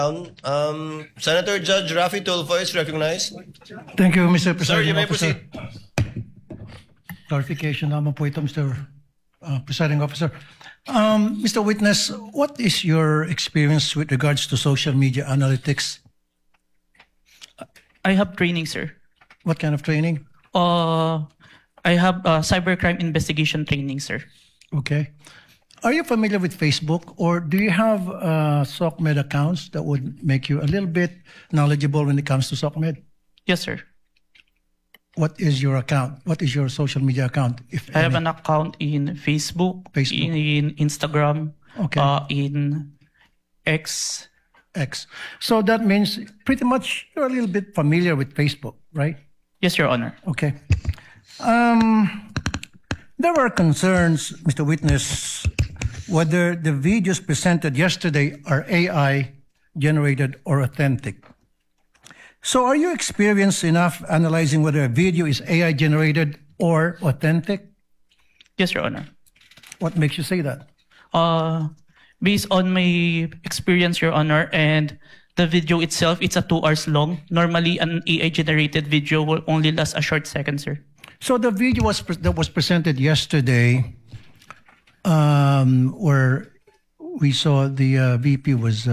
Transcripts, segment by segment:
Senator Judge Raffy Tulfo is recognized. Thank you, Mr. Presiding Sir, you may Officer. proceed. Clarification naman po ito, Mr. Presiding Officer. Mr. Witness, what is your experience with regards to social media analytics? I have training, sir. What kind of training? I have cybercrime investigation training, sir. Okay. Are you familiar with Facebook, or do you have SOCMED accounts that would make you a little bit knowledgeable when it comes to SOCMED? Yes, sir. What is your account? What is your social media account? If I have any? an account in Facebook, Facebook. in Instagram, Okay. in X. X. So that means pretty much you're a little bit familiar with Facebook, right? Yes, Your Honor. Okay. There were concerns, Mr. Witness, whether the videos presented yesterday are AI generated or authentic. So are you experienced enough analyzing whether a video is AI generated or authentic? Yes, Your Honor. What makes you say that? Based on my experience, Your Honor, and the video itself, it's a 2 hours long. Normally, an AI-generated video will only last a short second, sir. So the video that was presented yesterday, where we saw the VP was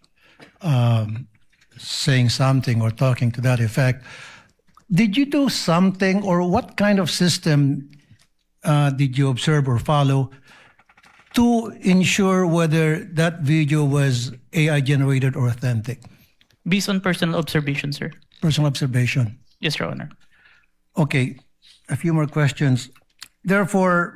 saying something or talking to that effect. Did you do something, or what kind of system did you observe or follow to ensure whether that video was AI generated or authentic? Based on personal observation, sir. Personal observation. Yes, Your Honor. Okay, a few more questions. Therefore,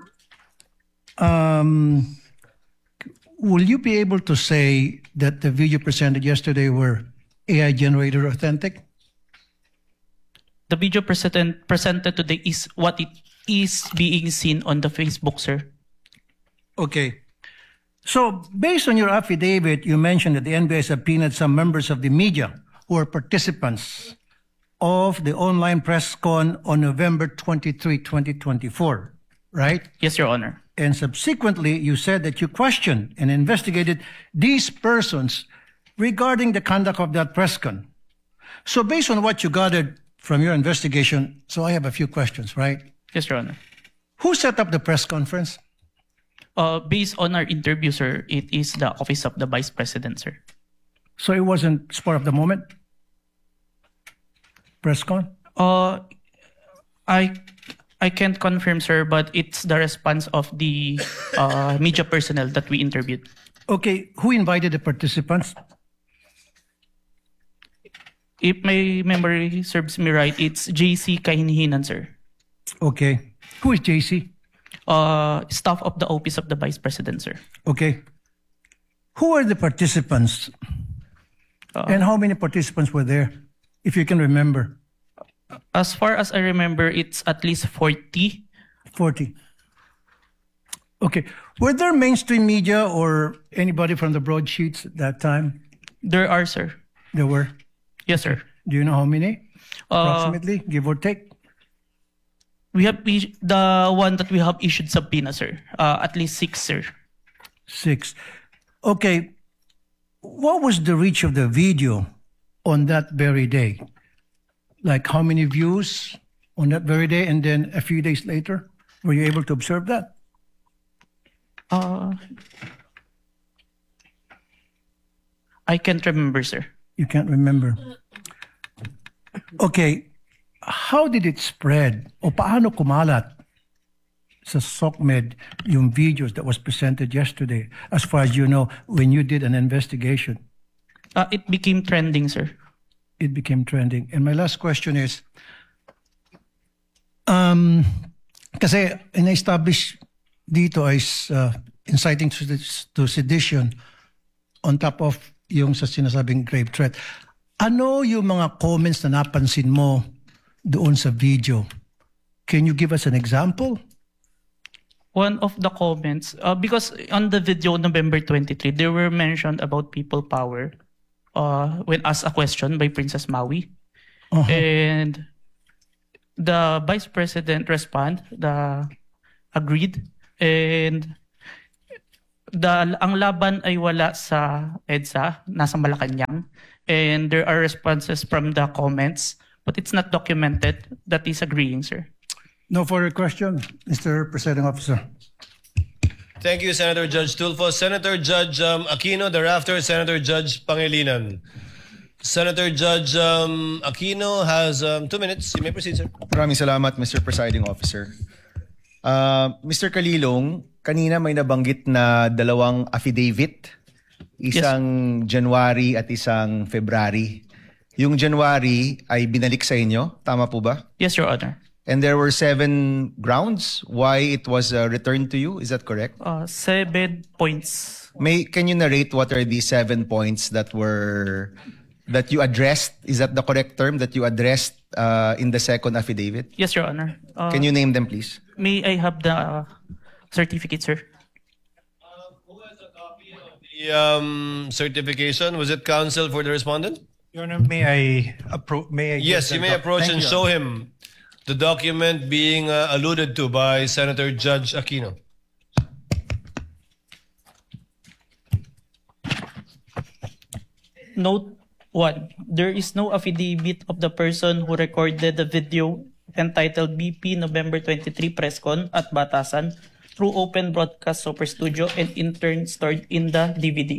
will you be able to say that the video presented yesterday were AI generated or authentic? The video presented today is what it is being seen on the Facebook, sir. Okay. So, based on your affidavit, you mentioned that the NBI subpoenaed some members of the media who are participants of the online press con on November 23, 2024, right? Yes, Your Honor. And subsequently, you said that you questioned and investigated these persons regarding the conduct of that press con. So based on what you gathered from your investigation, so I have a few questions, right? Yes, Your Honor. Who set up the press conference? Based on our interview, sir, it is the Office of the Vice President, sir. So it wasn't spur of the moment? Press con? I can't confirm, sir, but it's the response of the media personnel that we interviewed. Okay, who invited the participants? If my memory serves me right, it's JC Kahinhinan, sir. Okay. Who is JC? Staff of the Office of the Vice President, sir. Okay. Who are the participants? And how many participants were there, if you can remember? As far as I remember, it's at least 40. 40. Okay. Were there mainstream media or anybody from the broadsheets at that time? There are, sir. There were? Yes, sir. Do you know how many? Approximately, give or take? We have the one that we have issued subpoena, sir. At least 6, sir. 6. Okay. What was the reach of the video on that very day? Like how many views on that very day, and then a few days later? Were you able to observe that? I can't remember, sir. You can't remember. Okay. How did it spread? O paano kumalat sa SOCMED yung videos that was presented yesterday, as far as you know, when you did an investigation? It became trending, sir. It became trending. And my last question is, kasi in-establish dito is inciting to sedition on top of yung sa sinasabing grave threat. Ano yung mga comments na napansin mo doon sa video? Can you give us an example? One of the comments, because on the video November 23, there were mentioned about people power when asked a question by Princess Maui. And the Vice President agreed. And ang laban ay wala sa EDSA, nasa Malacanang, and there are responses from the comments, but it's not documented. That is agreeing, sir. No further question, Mr. Presiding Officer. Thank you, Senator Judge Tulfo. Senator Judge Aquino, thereafter Senator Judge Pangilinan. Senator Judge Aquino has 2 minutes. You may proceed, sir. Maraming salamat, Mr. Presiding Officer. Mr. Kalilong, kanina may nabanggit na dalawang affidavit. Isang January at isang February. Yung January ay binalik sa inyo, tama po ba? Yes, Your Honor. And there were 7 grounds why it was returned to you, is that correct? 7 points. Can you narrate what are the 7 points that you addressed? Is that the correct term that you addressed in the second affidavit? Yes, Your Honor. Can you name them, please? May I have the certificate, sir? Who has a copy of the certification? Was it counsel for the respondent? Your Honor, may I approach? Yes, you may approach and show him the document being alluded to by Senator Judge Aquino. Note 1. There is no affidavit of the person who recorded the video entitled BP November 23 Presscon at Batasan through open broadcast Super Studio and in turn stored in the DVD.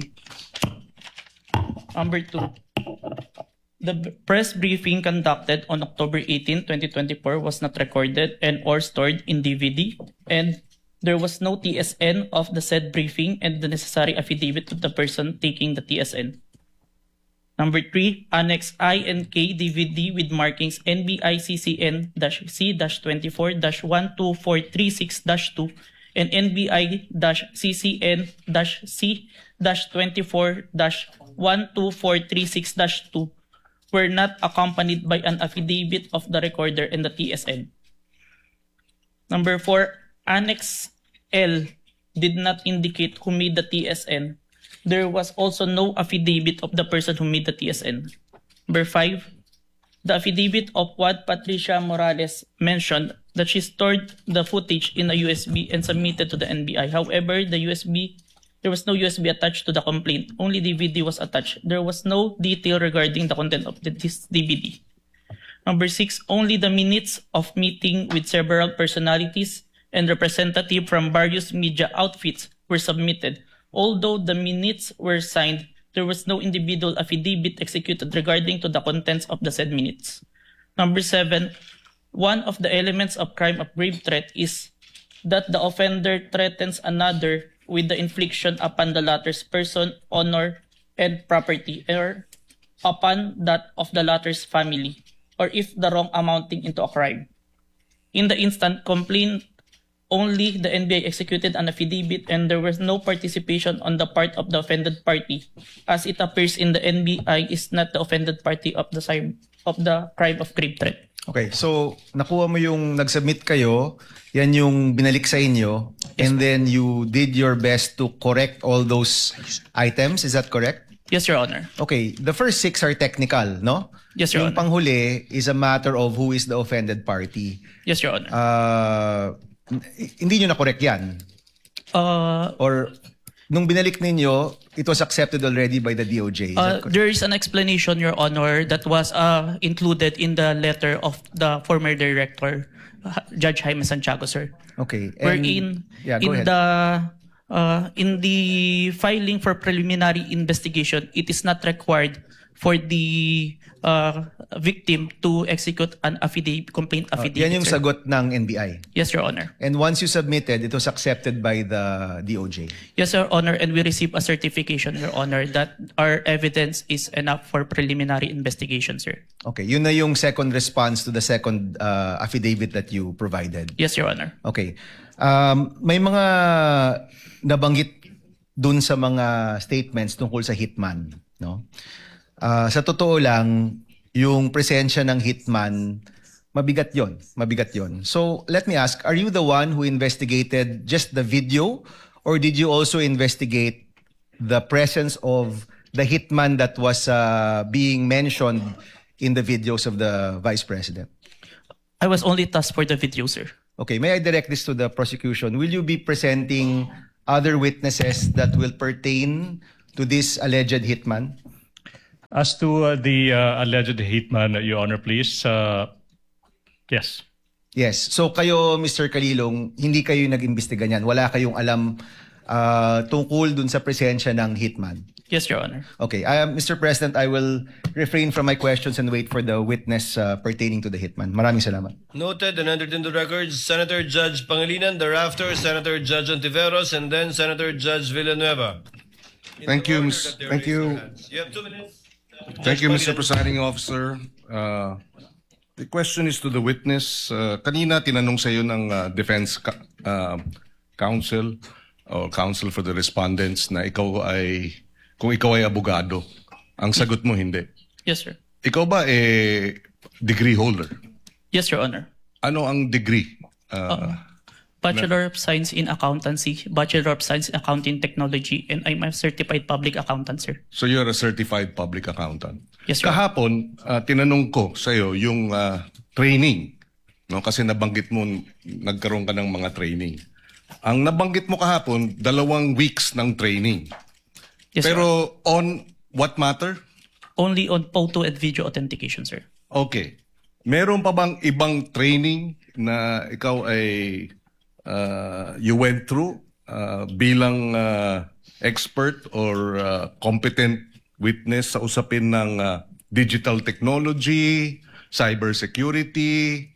Number 2. The press briefing conducted on October 18, 2024 was not recorded and or stored in DVD, and there was no TSN of the said briefing and the necessary affidavit of the person taking the TSN. Number 3, Annex I and K DVD with markings NBI-CCN-C-24-12436-2 and NBI-CCN-C-24-12436-2 were not accompanied by an affidavit of the recorder and the TSN. Number 4, Annex L did not indicate who made the TSN. There was also no affidavit of the person who made the TSN. Number 5, the affidavit of what Patricia Morales mentioned that she stored the footage in a USB and submitted to the NBI. However, there was no USB attached to the complaint. Only DVD was attached. There was no detail regarding the content of this DVD. Number 6, only the minutes of meeting with several personalities and representatives from various media outfits were submitted. Although the minutes were signed, there was no individual affidavit executed regarding to the contents of the said minutes. Number 7, one of the elements of crime of grave threat is that the offender threatens another with the infliction upon the latter's person, honor, and property, or upon that of the latter's family, or if the wrong amounting into a crime. In the instant complaint, only the NBI executed an affidavit and there was no participation on the part of the offended party, as it appears in the NBI is not the offended party of the crime of grave threat. Okay, so nakuha mo yung nag-submit kayo, yan yung binalik sa inyo, and then you did your best to correct all those items, is that correct? Yes, Your Honor. Okay, the first 6 are technical, no? Yes, Your Yung Honor. panghuli is a matter of who is the offended party. Yes, Your Honor. Hindi nyo na-correct yan? Or nung binalik ninyo, it was accepted already by the DOJ, is that correct? There is an explanation, Your Honor, that was included in the letter of the former director, Judge Jaime Santiago, sir. Okay. Wherein Yeah, go ahead. in the filing for preliminary investigation, it is not required for the victim to execute an complaint affidavit. Yan yung sir. sagot ng NBI. Yes, Your Honor. And once you submitted, it was accepted by the DOJ. Yes, Your Honor, and we received a certification, Your Honor, that our evidence is enough for preliminary investigation, sir. Okay, yun na yung second response to the second affidavit that you provided. Yes, Your Honor. Okay. May mga nabanggit dun sa mga statements tungkol sa hitman, no? Sa totoo lang, yung presensya ng hitman, mabigat yon. So, let me ask, are you the one who investigated just the video, or did you also investigate the presence of the hitman that was being mentioned in the videos of the Vice President? I was only tasked for the video, sir. Okay, may I direct this to the prosecution? Will you be presenting other witnesses that will pertain to this alleged hitman? As to the alleged hitman, Your Honor, please. Yes. Yes. So kayo, Mr. Kalilong, hindi kayo nag-imbestiga niyan. Wala kayong alam tungkol dun sa presensya ng hitman. Yes, Your Honor. Okay. Mr. President, I will refrain from my questions and wait for the witness pertaining to the hitman. Maraming salamat. Noted and entered into records, Senator Judge Pangilinan, thereafter Senator Judge Ontiveros, and then Senator Judge Villanueva. Thank you, Thank you. You have 2 minutes. Thank you, Mr. Presiding Officer. The question is to the witness. Kanina tinanong sa iyo ng defense counsel or counsel for the respondents na kung ikaw ay abogado. Ang sagot mo hindi. Yes, sir. Ikaw ba degree holder? Yes, Your Honor. Ano ang degree? Bachelor of Science in Accountancy, Bachelor of Science in Accounting Technology, and I'm a certified public accountant, sir. So you're a certified public accountant. Yes, sir. Kahapon, tinanong ko sa iyo yung training. No? Kasi nabanggit mo, nagkaroon ka ng mga training. Ang nabanggit mo kahapon, 2 weeks ng training. Yes, sir. Pero on what matter? Only on photo and video authentication, sir. Okay. Meron pa bang ibang training na ikaw ay you went through bilang expert or competent witness sa usapin ng digital technology, cybersecurity,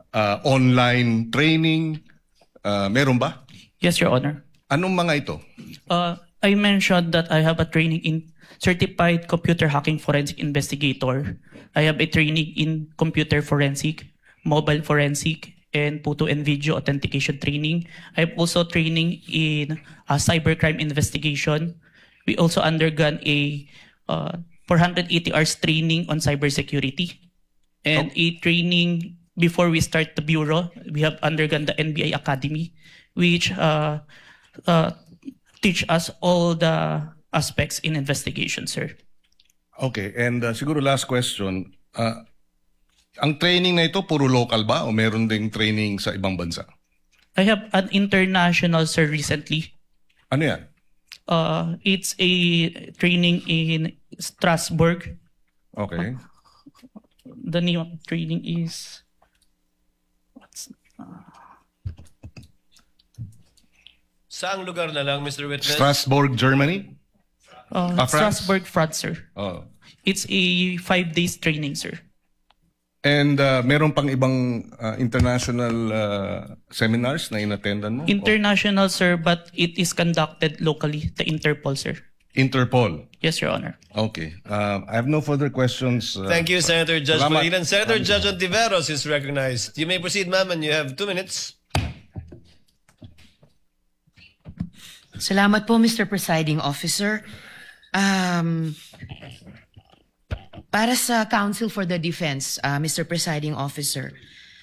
online training? Meron ba? Yes, Your Honor. Anong mga ito? I mentioned that I have a training in Certified Computer Hacking Forensic Investigator. I have a training in Computer Forensic, Mobile Forensic, and Photo and Video Authentication training. I have also training in Cybercrime Investigation. We also undergone a 480 hours training on cybersecurity. And a training before we start the bureau, we have undergone the NBI Academy, which teach us all the aspects in investigation, sir. Okay, and siguro last question. Ang training na ito, puro local ba o meron ding training sa ibang bansa? I have an international, sir, recently. Ano yan? It's a training in Strasbourg. Okay. The name of training is... Saang lugar na lang, Mr. Witness? Strasbourg, Germany? France? Strasbourg, France, sir. Oh. It's a 5 days training, sir. And meron pang ibang international seminars na inattendan mo? International, sir, but it is conducted locally, the Interpol, sir. Interpol. Yes, Your Honor. Okay. I have no further questions. Thank you, Senator Judge Salamat. Pangilinan. Senator Judge Ontiveros is recognized. You may proceed, ma'am, and you have 2 minutes. Salamat po, Mr. Presiding Officer. Para sa Counsel for the Defense, Mr. Presiding Officer,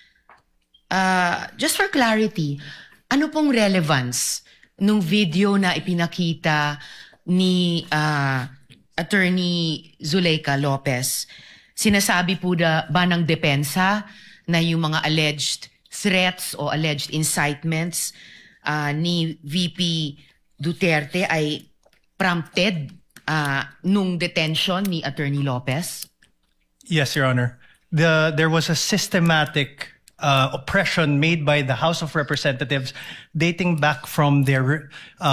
just for clarity, ano pong relevance nung video na ipinakita ni Attorney Zuleika Lopez? Sinasabi po ba ng depensa na yung mga alleged threats o alleged incitements ni VP Duterte ay prompted nung detention ni Attorney Lopez? Yes, Your Honor. There was a systematic oppression made by the House of Representatives dating back from their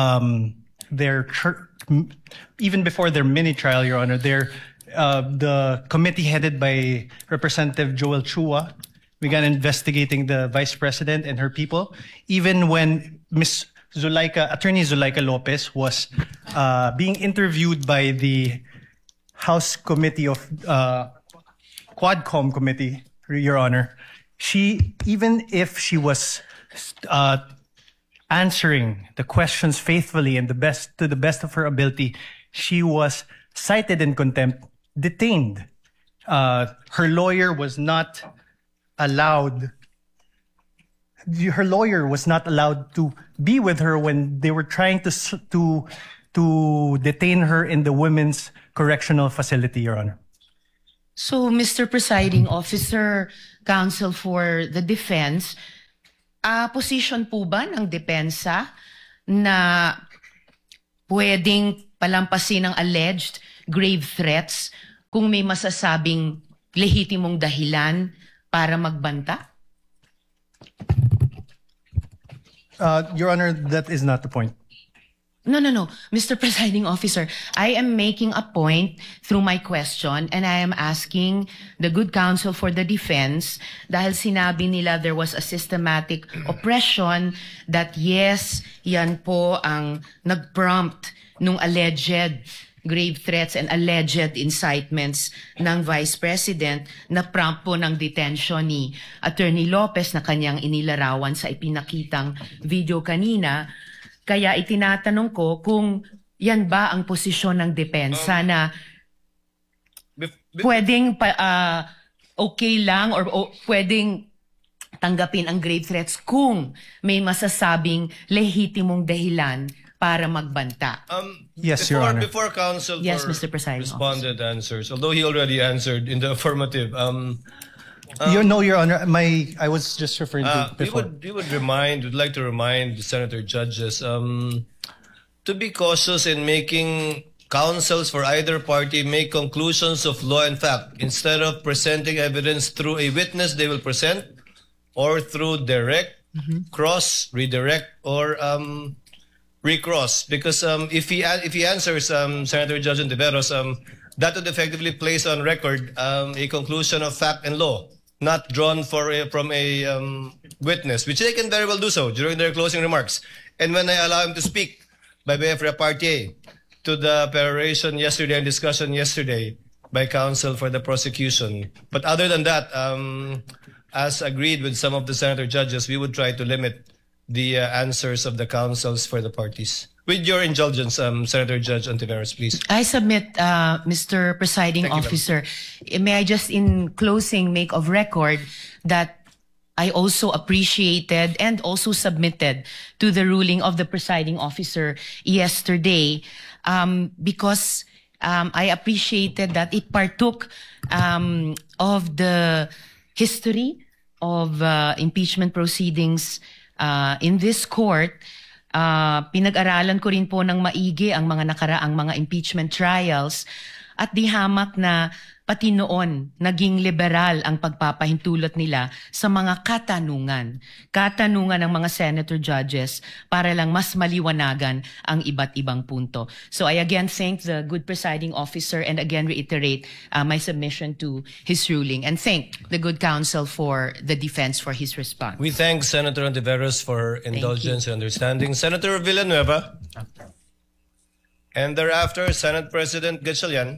even before their mini trial, Your Honor. The committee headed by Representative Joel Chua began investigating the Vice President and her people, even when Attorney Zuleika Lopez was being interviewed by the House Committee of Quadcom Committee, Your Honor. Even if she was answering the questions faithfully and to the best of her ability, she was cited in contempt, detained. Her lawyer was not allowed to be with her when they were trying to detain her in the Women's Correctional Facility, Your Honor. So, Mr. Presiding Officer, Counsel for the Defense, position po ba ng depensa na pwedeng palampasin ng alleged grave threats kung may masasabing lehitimong dahilan para magbanta? Your Honor, that is not the point. No. Mr. Presiding Officer, I am making a point through my question and I am asking the good counsel for the defense dahil sinabi nila there was a systematic oppression that yes, yan po ang nag-prompt nung alleged grave threats and alleged incitements ng Vice President na prompt po ng detention ni Attorney Lopez na kanyang inilarawan sa ipinakitang video kanina. Kaya itinatanong ko kung yan ba ang posisyon ng depensa na pwedeng okay lang or pwedeng tanggapin ang grave threats kung may masasabing lehitimong dahilan para magbanta. Yes, Your Honor. Before counsel Yes, for Mr. Presiding responded answers, although he already answered in the affirmative, Your Honor, I was just referring to before. we'd like to remind the senator judges to be cautious in making counsels for either party make conclusions of law and fact. Instead of presenting evidence through a witness they will present or through direct, cross, redirect, or recross. Because if he answers Senator Judge Ontiveros, that would effectively place on record a conclusion of fact and law, not drawn from a witness, which they can very well do so during their closing remarks. And when I allow him to speak by way of repartee to the peroration yesterday and discussion yesterday by counsel for the prosecution. But other than that, as agreed with some of the senator judges, we would try to limit the answers of the counsels for the parties. With your indulgence, Senator Judge Ontiveros, please. I submit, Mr. Presiding Officer, may I just in closing make of record that I also appreciated and also submitted to the ruling of the presiding officer yesterday because I appreciated that it partook of the history of impeachment proceedings in this court. Pinag-aralan ko rin po ng maigi ang mga nakaraang mga impeachment trials at di hamak na pati noon naging liberal ang pagpapahintulot nila sa mga katanungan ng mga senator judges para lang mas maliwanagan ang iba't ibang punto. So I again thank the good presiding officer and again reiterate my submission to his ruling and thank the good counsel for the defense for his response. We thank Senator Ontiveros for indulgence and understanding. Senator Villanueva. And thereafter, Senate President Gatchalian.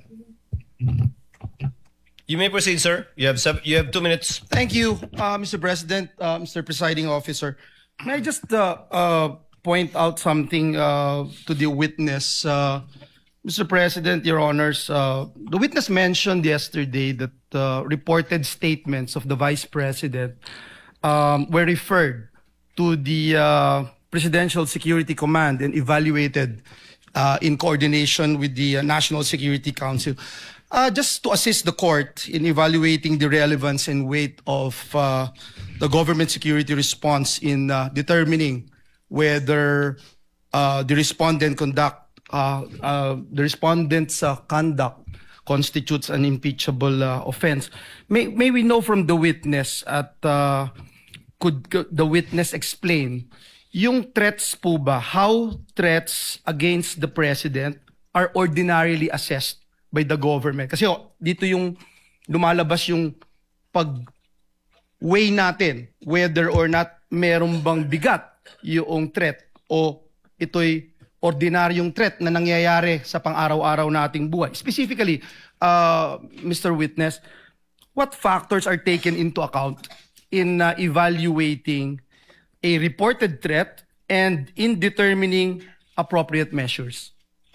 You may proceed, sir. You have 2 minutes. Thank you, Mr. President, Mr. Presiding Officer. May I just point out something to the witness? Mr. President, Your Honors, the witness mentioned yesterday that reported statements of the Vice President were referred to the Presidential Security Command and evaluated in coordination with the National Security Council. Just to assist the court in evaluating the relevance and weight of the government security response in determining whether the respondent's conduct constitutes an impeachable offense. May we know from the witness could the witness explain yung threats po ba, how threats against the president are ordinarily assessed by the government? Kasi dito yung lumalabas yung pag-weigh natin whether or not meron bang bigat yung threat o ito'y ordinaryong threat na nangyayari sa pang-araw-araw nating buhay. Specifically, Mr. Witness, what factors are taken into account in evaluating a reported threat and in determining appropriate measures?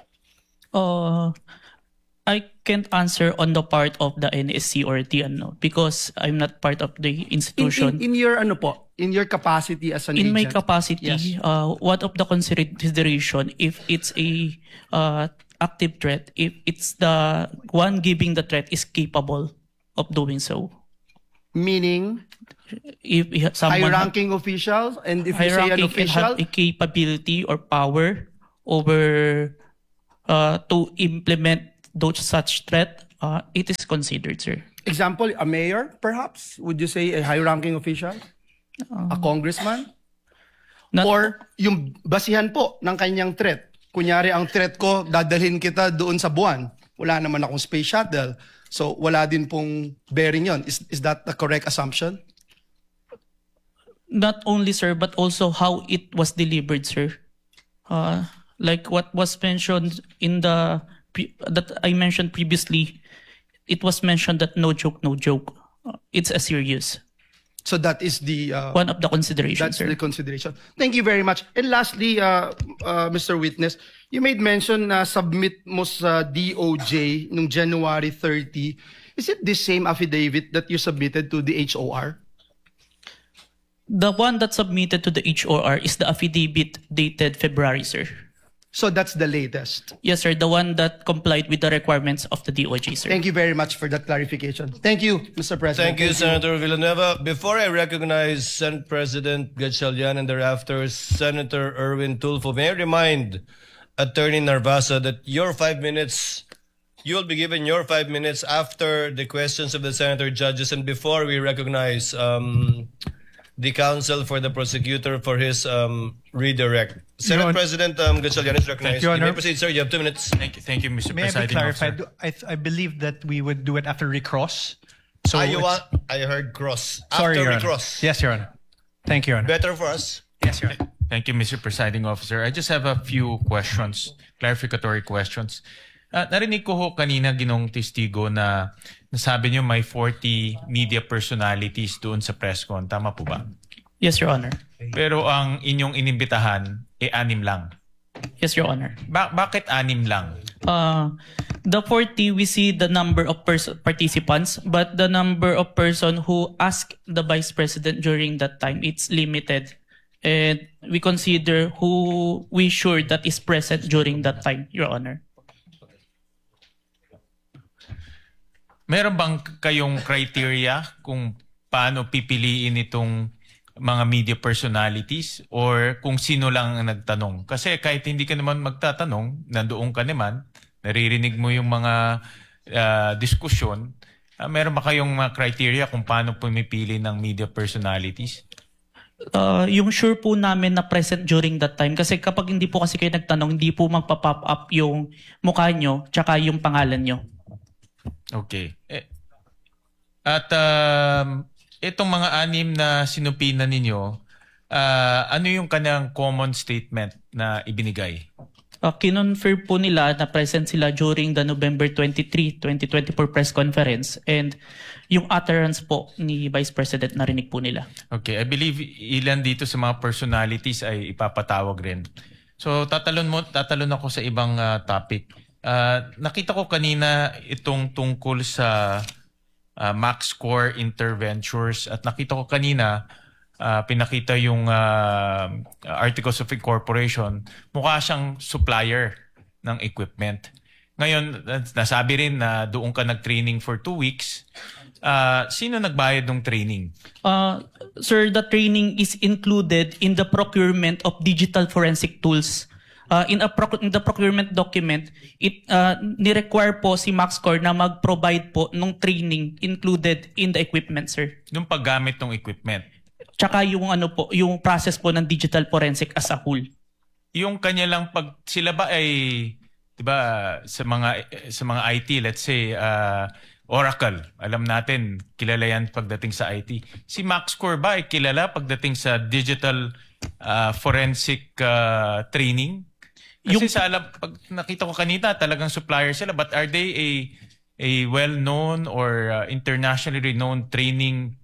I can't answer on the part of the NSC or TNO because I'm not part of the institution. In your in your capacity as an in agent? my capacity, Yes. What of the consideration if it's a active threat, if it's the one giving the threat is capable of doing so. Meaning If someone high-ranking officials, and if you say an hierarchy can official, have a capability or power over to implement those such threat, it is considered, sir. example, a mayor, perhaps? Would you say a high-ranking official? A congressman? Not- Or yung basihan po ng kanyang threat. Kunyari, ang threat ko, dadalhin kita doon sa buwan. Wala naman akong space shuttle. So, wala din pong bearing yon. Is that the correct assumption? Not only, sir, but also how it was delivered, sir. Like what was mentioned in that I mentioned previously, it was mentioned that no joke, no joke. It's a serious. So that is the One of the considerations, that's sir. the consideration. Thank you very much. And lastly, Mr. Witness, you made mention na submit mo sa DOJ nung January 30. Is it the same affidavit that you submitted to the HOR? The one that submitted to the HOR is the affidavit dated February, sir. So that's the latest. Yes, sir. The one that complied with the requirements of the DOJ, sir. Thank you very much for that clarification. Thank you, Mr. President. Thank you, Senator Villanueva. Before I recognize Senate President Gatchalian and thereafter Senator Erwin Tulfo, may I remind Attorney Narvasa that your 5 minutes, you will be given your 5 minutes after the questions of the senator judges and before we recognize the counsel for the prosecutor for his redirect. Senate Honor- President Gatchalian is recognized. Thank you, You may Honor. proceed, sir. You have 2 minutes. Thank you, Mr. May I be Presiding clarified? Officer. I believe that we would do it after recross. So You it's- want, I heard cross. Sorry, After Your we Honor. cross. Yes, Your Honor. Thank you, Your Honor. Better for us. Yes, Your Honor. Thank you, Mr. Presiding Officer. I just have a few questions, clarificatory questions. Narinig ko ho kanina ginong testigo na nasabi niyo may 40 media personalities doon sa press con. Tama po ba? Yes, Your Honor. Pero ang inyong inimbitahan, 6 lang. Yes, Your Honor. Bakit 6 lang? The 40, we see the number of participants, but the number of person who asked the Vice President during that time, it's limited. And we consider who we sure that is present during that time, Your Honor. Meron bang kayong criteria kung paano pipiliin itong mga media personalities or kung sino lang ang nagtanong? Kasi kahit hindi ka naman magtatanong, nandoon ka naman, naririnig mo yung mga diskusyon, meron ba kayong mga criteria kung paano pumipili ng media personalities? Yung sure po namin na present during that time, kasi kapag hindi po kasi kayo nagtanong, hindi po magpa-pop up yung mukha nyo tsaka yung pangalan nyo. Okay. At itong mga 6 na sinupinan ninyo, ano yung kanyang common statement na ibinigay? Kinonfirm po nila na present sila during the November 23, 2024 press conference, and yung utterance po ni Vice President narinig po nila. Okay, I believe ilan dito sa mga personalities ay ipapatawag rin. So tatalon ako sa ibang topic. Nakita ko kanina itong tungkol sa MaxCore Interventures at nakita ko kanina pinakita yung Articles of Incorporation. Mukha siyang supplier ng equipment. Ngayon, nasabi rin na doon ka nag-training for 2 weeks. Sino nagbayad ng training? Sir, the training is included in the procurement of digital forensic tools. In the procurement document, it ni-require po si MaxCore na mag-provide po ng training included in the equipment, sir. Yung paggamit ng equipment. Tsaka yung yung process po ng digital forensic as a whole. Yung kanya lang sila ba ay 'di ba sa mga IT, let's say Oracle, alam natin kilala yan pagdating sa IT. Si MaxCore ba ay kilala pagdating sa digital forensic training? Kasi pag nakita ko kanina talagang supplier sila, but are they a well-known or internationally renowned training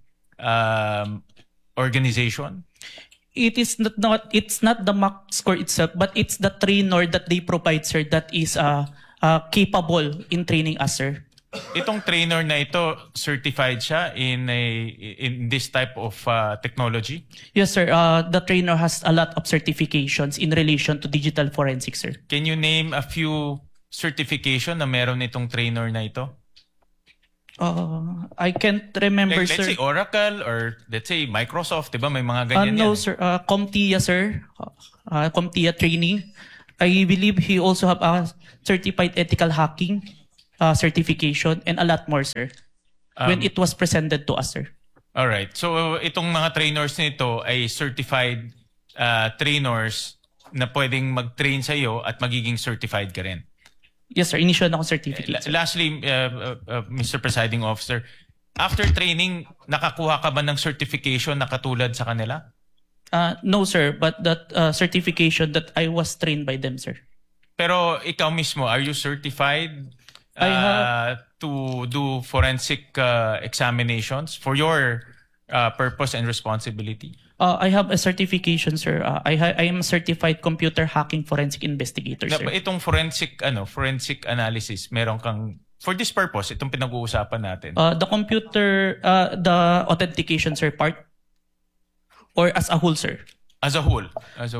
organization? It's not the MaxCore itself, but it's the trainer that they provide, sir, that is capable in training us, sir. Itong trainer na ito, certified siya in this type of technology? Yes, sir. The trainer has a lot of certifications in relation to digital forensics, sir. Can you name a few certification na meron itong trainer na ito? I can't remember, Like, let's sir. say Oracle or let's say Microsoft, di ba? May mga ganyan No, yan. sir. CompTIA, sir. CompTIA training. I believe he also have a certified ethical hacking certification and a lot more, sir. When it was presented to us, sir. Alright. So, itong mga trainers nito ay certified trainers na pwedeng mag-train sa'yo at magiging certified ka rin. Yes, sir. Initial na akong certificate, sir. Lastly, Mr. Presiding Officer, after training, nakakuha ka ba ng certification na katulad sa kanila? No, sir. But that certification that I was trained by them, sir. Pero ikaw mismo, are you certified I have- to do forensic examinations for your purpose and responsibility? I have a certification, sir. I am a certified computer hacking forensic investigator, sir. Itong forensic analysis, meron kang for this purpose, itong pinag-uusapan natin. The computer, the authentication, sir, part or as a whole, sir. As a whole.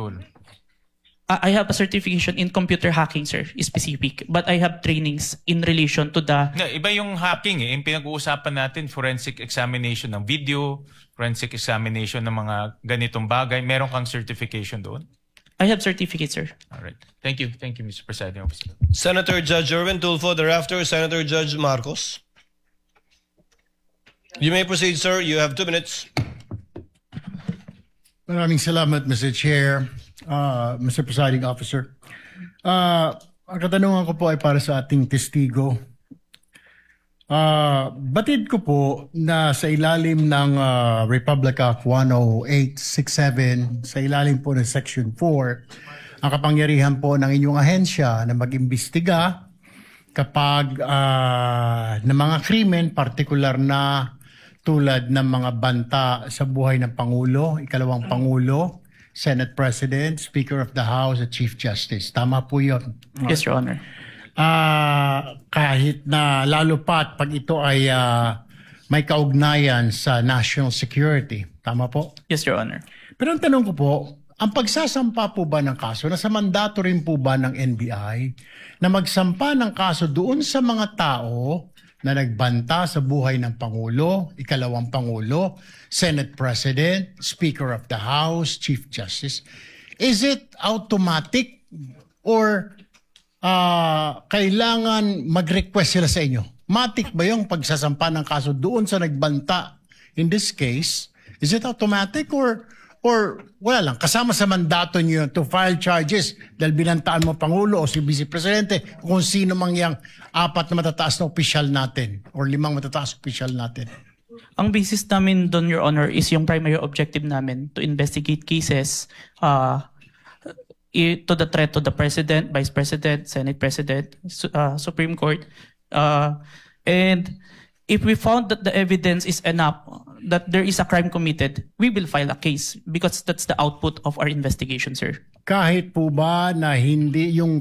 I have a certification in computer hacking, sir, specific. But I have trainings in relation to the... Iba yung hacking eh. Yung pinag-uusapan natin, forensic examination ng video, forensic examination ng mga ganitong bagay. Meron kang certification doon? I have certificates, sir. All right. Thank you, Mr. Presiding Officer. Senator Judge Erwin Tulfo, thereafter Senator Judge Marcos. You may proceed, sir. You have 2 minutes. Maraming salamat, Mr. Chair, Mr. Presiding Officer. Ang katanungan ko po ay para sa ating testigo. Batid ko po na sa ilalim ng Republic Act 10867, sa ilalim po ng Section 4, ang kapangyarihan po ng inyong ahensya na mag-imbestiga kapag ng mga krimen, partikular na tulad ng mga banta sa buhay ng Pangulo, ikalawang Pangulo, Senate President, Speaker of the House at Chief Justice. Tama po yun. Yes, Your Honor. Kahit na lalo pat pag ito ay may kaugnayan sa national security. Tama po? Yes, Your Honor. Pero ang tanong ko po, ang pagsasampa po ba ng kaso, nasa mandato rin po ba ng NBI na magsampa ng kaso doon sa mga tao na nagbanta sa buhay ng Pangulo, ikalawang Pangulo, Senate President, Speaker of the House, Chief Justice? Is it automatic or kailangan mag-request sila sa inyo? Matic ba yung pagsasampa ng kaso doon sa nagbanta? In this case, is it automatic or wala lang, kasama sa mandato niyo to file charges dahil binantaan mo Pangulo o si Vice Presidente kung sino mang yang 4 na matataas na opisyal natin or 5 matataas na opisyal natin? Ang basis namin doon, Your Honor, is yung primary objective namin to investigate cases to the threat to the President, Vice President, Senate President, Supreme Court. And if we found that the evidence is enough that there is a crime committed, we will file a case because that's the output of our investigation, sir. Kahit po ba na hindi yung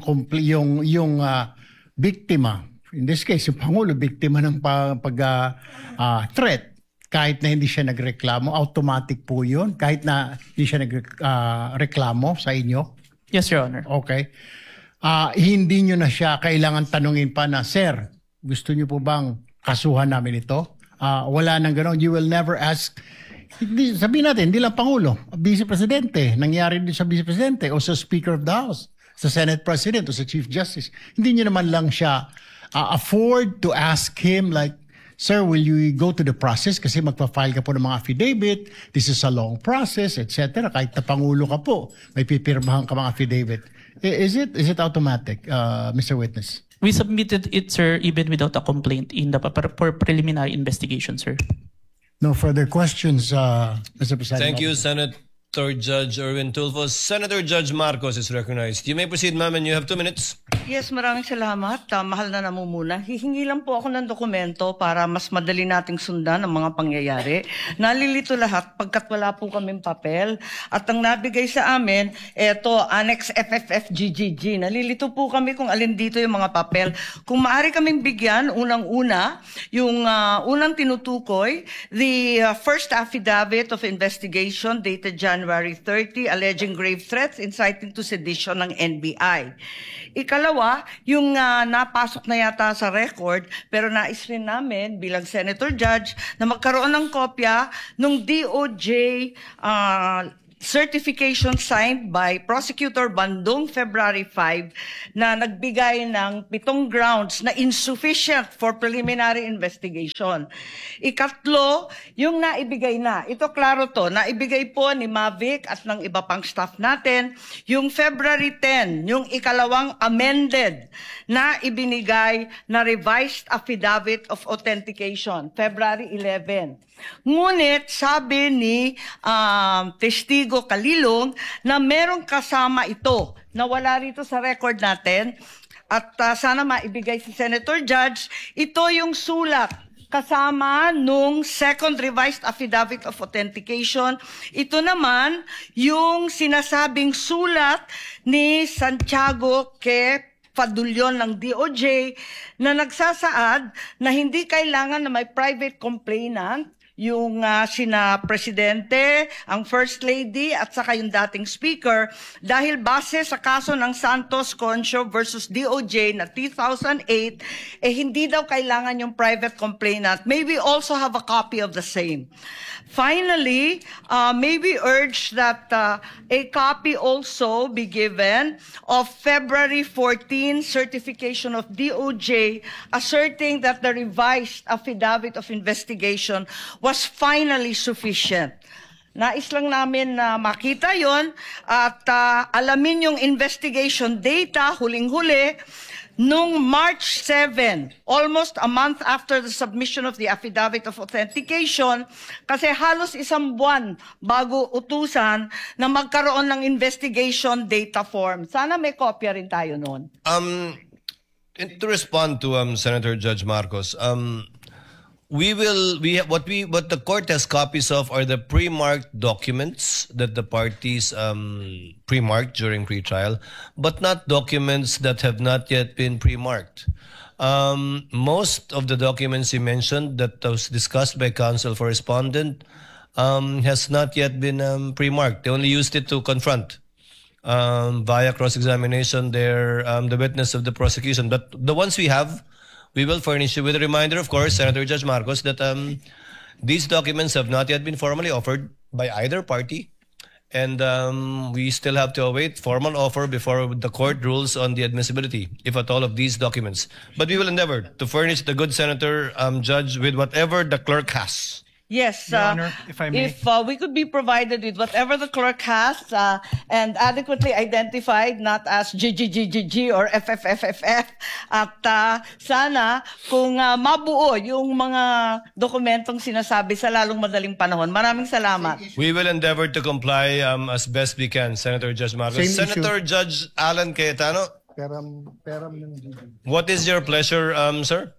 biktima, in this case yung Pangulo, biktima ng threat, kahit na hindi siya nagreklamo, automatic po yun? Kahit na hindi siya nagreklamo sa inyo? Yes, Your Honor. Okay. Hindi nyo na siya kailangan tanungin pa na, Sir, gusto nyo po bang kasuhan namin ito? Wala nang gano'n. You will never ask. Sabihin natin, hindi lang Pangulo, Vice Presidente. Nangyari din sa Vice Presidente o sa Speaker of the House, sa Senate President o sa Chief Justice. Hindi nyo naman lang siya afford to ask him like, Sir, will you go to the process? Kasi magpa-file ka po ng mga affidavit. This is a long process, etc. Kahit na Pangulo ka po, may pipirmahan ka mga affidavit. Is it automatic, Mr. Witness? We submitted it, sir, even without a complaint in the for preliminary investigation, sir. No further questions, Mr. President. Thank you, Senator Judge Erwin Tulfo. Senator Judge Marcos is recognized. You may proceed, ma'am, and you have 2 minutes. Yes, maraming salamat. Mahal na namumuna. Hihingi lang po ako ng dokumento para mas madali nating sundan ang mga pangyayari. Nalilito lahat pagkat wala po kaming papel. At ang nabigay sa amin, eto, Annex FFFGGG. Nalilito po kami kung alin dito yung mga papel. Kung maaari kaming bigyan, unang-una, yung unang tinutukoy, the first affidavit of investigation dated January January 30 alleging grave threats inciting to sedition ng NBI. Ikalawa, yung napasok na yata sa record pero nais rin namin bilang Senator Judge na magkaroon ng kopya ng DOJ certification signed by Prosecutor Bandung February 5 na nagbigay ng 7 grounds na insufficient for preliminary investigation. Ikatlo, yung naibigay na. Ito klaro to, naibigay po ni Mavic at ng iba pang staff natin. Yung February 10, yung ikalawang amended na ibinigay na revised affidavit of authentication, February 11. Ngunit sabi ni Testigo Kalilong na merong kasama ito na wala rito sa record natin at sana maibigay si Senator Judge. Ito yung sulat kasama nung second revised affidavit of authentication. Ito naman yung sinasabing sulat ni Santiago K. Fadulyon ng DOJ na nagsasaad na hindi kailangan na may private complainant yung sina Presidente, ang First Lady at saka yung dating Speaker dahil base sa kaso ng Santos Concho versus DOJ na 2008, hindi daw kailangan yung private complainant. May we also have a copy of the same. Finally, may we urge that a copy also be given of February 14 certification of DOJ asserting that the revised affidavit of investigation was finally sufficient. Nais lang namin na makita yon at alamin yung investigation data, huling-huli, nung March 7, almost a month after the submission of the affidavit of authentication, kasi halos 1 buwan bago utusan na magkaroon ng investigation data form. Sana may kopya rin tayo noon. To respond to Senator Judge Marcos, what the court has copies of are the pre-marked documents that the parties pre-marked during pre-trial, but not documents that have not yet been pre-marked. Most of the documents you mentioned that was discussed by counsel for respondent has not yet been pre-marked. They only used it to confront via cross-examination the witness of the prosecution. But the ones we have, we will furnish you with a reminder, of course, Senator Judge Marcos, that these documents have not yet been formally offered by either party. And we still have to await formal offer before the court rules on the admissibility, if at all, of these documents. But we will endeavor to furnish the good Senator Judge with whatever the clerk has. Yes, Your Honor, if I may. if we could be provided with whatever the clerk has and adequately identified, not as GGGGG or FFFFF, at sana kung mabuo yung mga dokumentong sinasabi sa lalong madaling panahon. Maraming salamat. We will endeavor to comply as best we can, Senator Judge Marcos. Same Senator Judge Alan Cayetano, Peram ng GG. what is your pleasure, sir?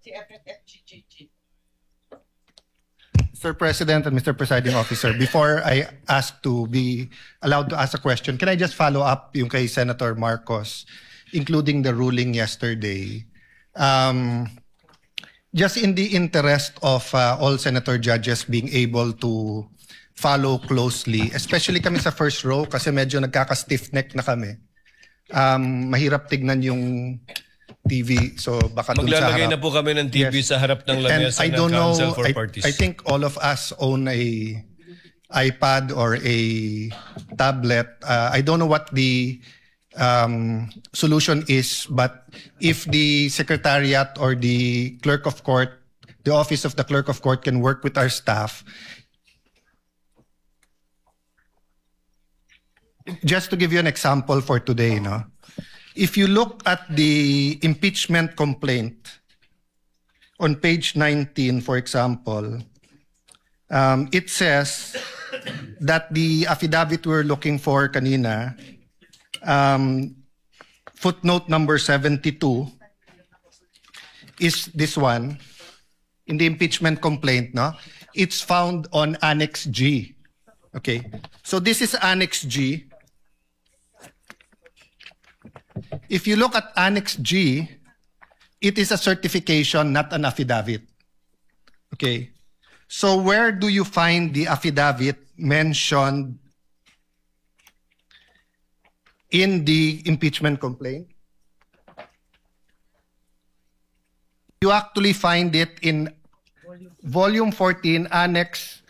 Mr. President and Mr. Presiding Officer, before I ask to be allowed to ask a question, can I just follow up yung kay Senator Marcos, including the ruling yesterday? Just in the interest of all Senator judges being able to follow closely, especially kami sa first row kasi medyo nagkaka-stiff neck na kami. Mahirap tignan yung TV, so baka dun sa Maglalagay harap. na po kami ng TV sa harap ng And lamesa I ng don't know, Council for Parties. I think all of us own a iPad or a tablet. I don't know what the solution is, but if the Secretariat or the Clerk of Court, the Office of the Clerk of Court can work with our staff. Just to give you an example for today, no? If you look at the impeachment complaint on page 19, for example, it says that the affidavit we're looking for kanina, footnote number 72, is this one. In the impeachment complaint, no? It's found on Annex G. Okay. So this is Annex G. If you look at Annex G, it is a certification, not an affidavit. Okay. So where do you find the affidavit mentioned in the impeachment complaint. You actually find it in volume 14, annex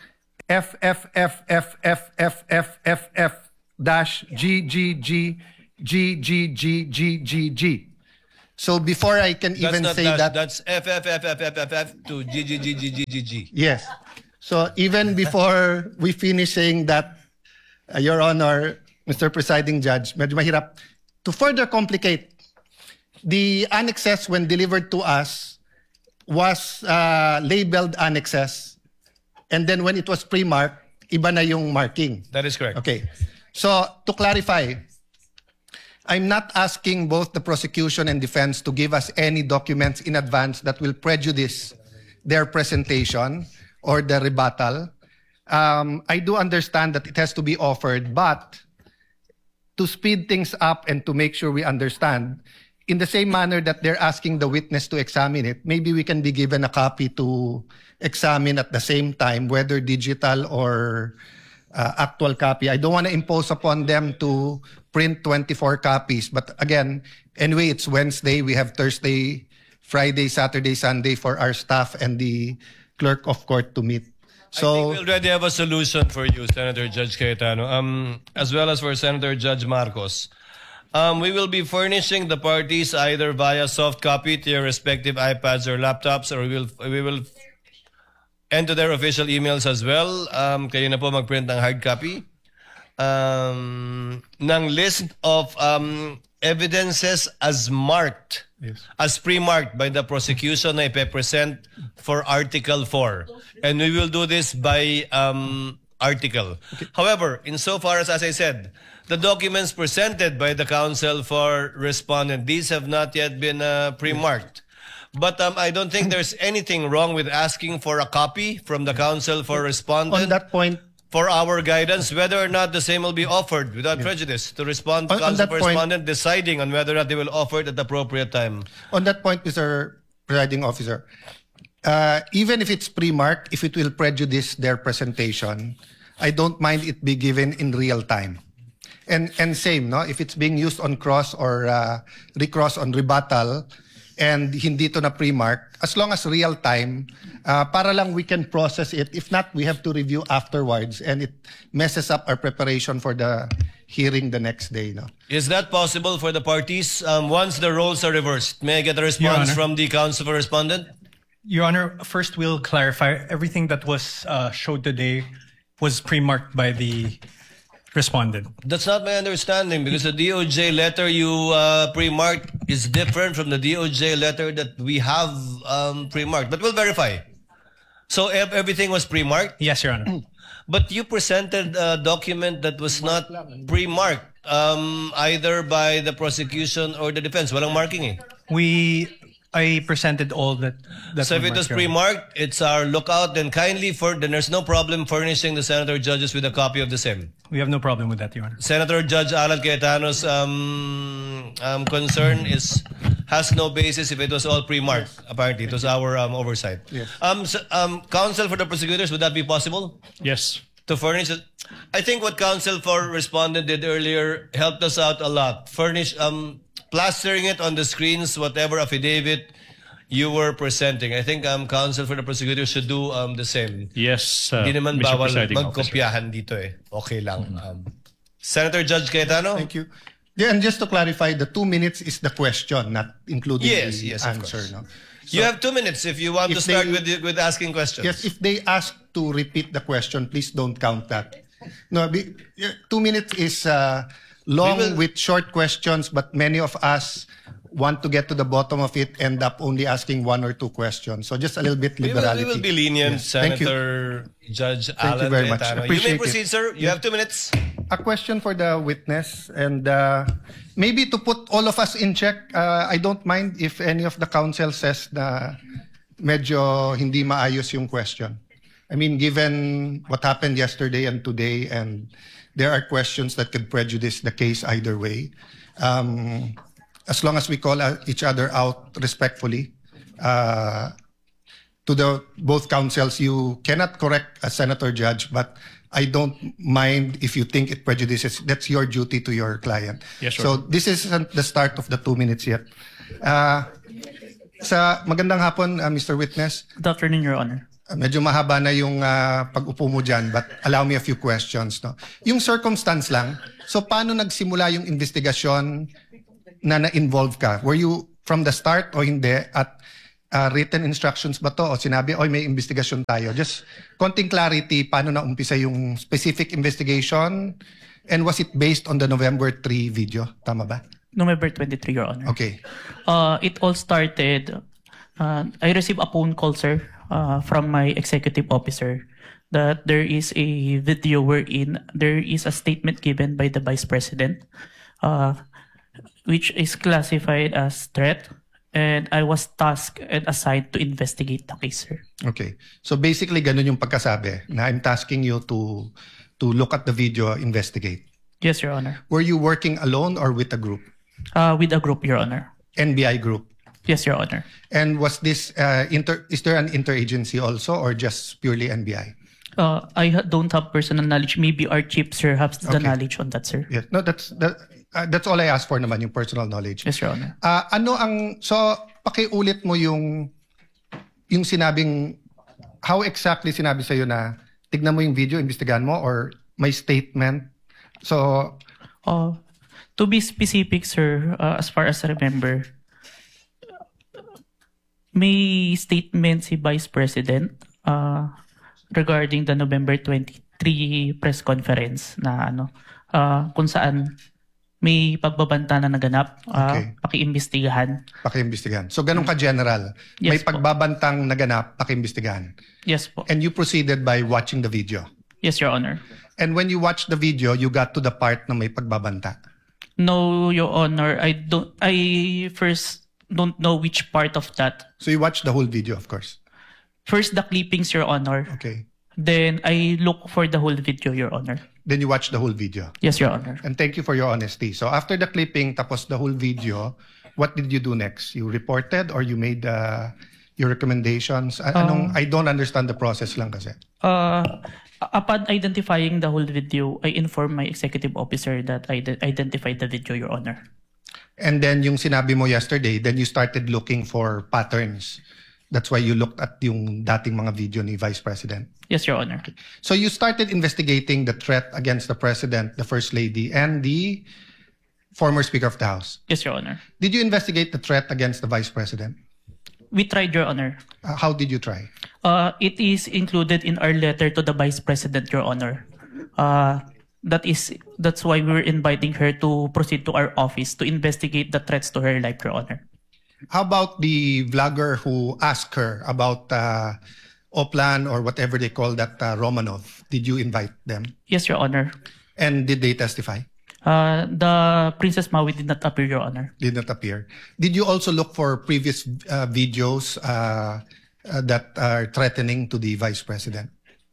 FFFFFFFF-GGGGGGGG. So before I can even That's not say dash, that, that's FFFFFFF to GGGGGG. yes. So even before we finish saying that, Your Honor, Mr. Presiding Judge, medyo mahirap. To further complicate, the annexes when delivered to us was labeled annexes. And then when it was pre-marked, iba na yung marking. That is correct. Okay. So to clarify, I'm not asking both the prosecution and defense to give us any documents in advance that will prejudice their presentation or the rebuttal. I do understand that it has to be offered, but to speed things up and to make sure we understand, in the same manner that they're asking the witness to examine it, maybe we can be given a copy to examine at the same time, whether digital or actual copy. I don't want to impose upon them to print 24 copies. But again, anyway, it's Wednesday. We have Thursday, Friday, Saturday, Sunday for our staff and the clerk of court to meet. I think we already have a solution for you, Senator Judge Cayetano, as well as for Senator Judge Marcos. We will be furnishing the parties either via soft copy to your respective iPads or laptops, or we will enter their official emails as well. Kayo na po mag-print ng hard copy ng list of evidences as marked, as pre-marked by the prosecution na ipe-present for Article 4. And we will do this by article. However, insofar as I said, the documents presented by the counsel for respondent, these have not yet been pre-marked. But I don't think there's anything wrong with asking for a copy from the counsel for respondent. On that point, for our guidance, whether or not the same will be offered without prejudice to respond to On counsel that for point- respondent, deciding on whether or not they will offer it at the appropriate time. on that point, Mr. Presiding Officer, even if it's pre-marked, if it will prejudice their presentation, I don't mind it be given in real time. And same, no? If it's being used on cross or recross on rebuttal and hindi to na pre-mark, as long as real time, para lang we can process it. If not, we have to review afterwards and it messes up our preparation for the hearing the next day, no? Is that possible for the parties once the roles are reversed? May I get a response Honor. from the counsel for respondent? Your Honor, first we'll clarify everything that was showed today was pre-marked by the respondent. That's not my understanding because the DOJ letter you pre-marked is different from the DOJ letter that we have pre-marked. But we'll verify. So everything was pre-marked? Yes, Your Honor. But you presented a document that was not pre-marked either by the prosecution or the defense. Walang marking eh. I presented all that. So if it was Your Honor. pre-marked, it's our lookout. Then then there's no problem furnishing the senator judges with a copy of the same. We have no problem with that, Your Honor. Senator Judge Alan Cayetano's concern has no basis if it was all pre-marked. Apparently, it was our oversight. Yes. Counsel for the prosecutors, would that be possible Yes. to furnish it? I think what counsel for respondent did earlier helped us out a lot. Furnish plastering it on the screens, whatever affidavit you were presenting. I think counsel for the prosecutor should do the same. Yes, Hindi naman Mr. bawal Presiding Officer. magkopyahan dito eh. Okay lang. Senator Judge Cayetano? Thank you. Yeah, and just to clarify, the 2 minutes is the question, not including Yes, the yes, of answer. course. No? You have 2 minutes if you want to if start they- with asking questions. Yes, if they ask to repeat the question, please don't count that. No, 2 minutes is long with short questions, but many of us want to get to the bottom of it, end up only asking 1 or 2 questions. So just a little bit We liberality. will be lenient, Yes. Thank you. Senator Judge Thank Alan you very much. Cayetano. You Appreciate may it. proceed, sir. You have 2 minutes. A question for the witness, and maybe to put all of us in check, I don't mind if any of the counsel says na medyo hindi maayos yung question. I mean, given what happened yesterday and today, and there are questions that could prejudice the case either way. As long as we call each other out respectfully, to to the both counsels, you cannot correct a senator judge, but I don't mind if you think it prejudices. That's your duty to your client. Yes, sir. So this isn't the start of the 2 minutes yet. Sa magandang hapon, Mr. Witness. Good afternoon, Your Honor. Medyo mahaba na yung pag-upo mo dyan, but allow me a few questions. No? Yung circumstance lang, so paano nagsimula yung investigasyon na na-involve ka? Were you from the start o hindi? At written instructions ba to? O sinabi, oy, may investigasyon tayo? Just konting clarity, paano na umpisa yung specific investigation? And was it based on the November 3 video? Tama ba? November 23, Your Honor. Okay. It all started, I received a phone call, sir, from my executive officer that there is a video wherein there is a statement given by the Vice President, which is classified as threat, and I was tasked and assigned to investigate the case, sir. Okay. So basically, ganun yung pagkasabi na I'm tasking you to look at the video, investigate. Yes, Your Honor. Were you working alone or with a group? With a group, Your Honor. NBI group? Yes, Your Honor. And was this, is there an interagency also or just purely NBI? I don't have personal knowledge. Maybe our chief, sir, has the Okay. knowledge on that, sir. Yes. No, that's all I asked for naman, yung personal knowledge. Yes, Your Honor. So pakiulit mo yung sinabing, how exactly sinabi sa'yo na tignan mo yung video, imbestigahan mo, or may statement? So, to be specific, sir, as far as I remember, may statement si Vice President regarding the November 23 press conference na kung saan may pagbabanta na naganap, Okay. pakiimbestigahan. pakiimbestigahan. So ganun ka-general. Yes May po. pagbabantang naganap, pakiimbestigahan. Yes po. And you proceeded by watching the video. Yes, Your Honor. And when you watched the video, you got to the part na may pagbabanta. No, Your Honor, I first don't know which part of that. So you watched the whole video, of course. First, the clippings, Your Honor. Okay. Then, I look for the whole video, Your Honor. Then you watched the whole video. Yes, Your Honor. And thank you for your honesty. So after the clipping, tapos the whole video, what did you do next? You reported or you made your recommendations? I don't understand the process lang kasi. Upon identifying the whole video, I informed my executive officer that I identified the video, Your Honor. And then yung sinabi mo yesterday, then you started looking for patterns. That's why you looked at yung dating mga video ni Vice President. Yes, Your Honor. So you started investigating the threat against the President, the First Lady, and the former Speaker of the House. Yes, Your Honor. Did you investigate the threat against the Vice President? We tried, Your Honor. How did you try? It is included in our letter to the Vice President, Your Honor. That's why we were inviting her to proceed to our office to investigate the threats to her life, Your Honor. How about the vlogger who asked her about Oplan or whatever they call that Romanov? Did you invite them? Yes, Your Honor. And did they testify? The Princess Maui did not appear, Your Honor. Did not appear. Did you also look for previous videos that are threatening to the Vice President?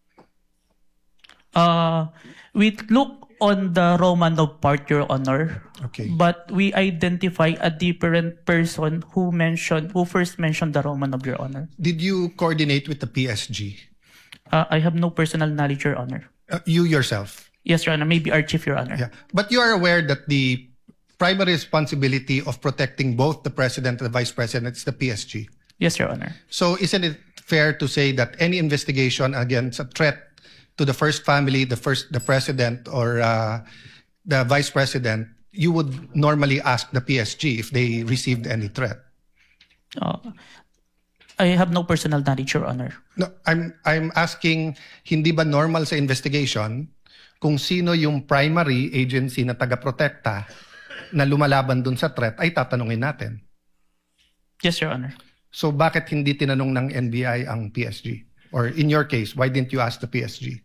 We look on the Romanov part, Your Honor. Okay. But we identify a different person who first mentioned the Romanov, Your Honor. Did you coordinate with the PSG? I have no personal knowledge, Your Honor. You yourself? Yes, Your Honor. Maybe our chief, Your Honor. Yeah. But you are aware that the primary responsibility of protecting both the President and the Vice President is the PSG? Yes, Your Honor. So isn't it fair to say that any investigation against a threat to the first family, the president or the vice president, you would normally ask the PSG if they received any threat? I have no personal knowledge, Your Honor. No, I'm asking, hindi ba normal sa investigation kung sino yung primary agency na taga-protekta na lumalaban dun sa threat ay tatanungin natin? Yes, Your Honor. So bakit hindi tinanong ng NBI ang PSG? Or in your case, why didn't you ask the PSG?